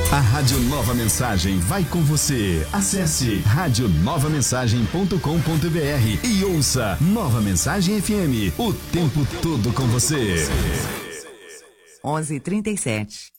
A Rádio Nova Mensagem vai com você. Acesse radionovamensagem.com.br e ouça Nova Mensagem FM, o tempo todo com você. 11h37.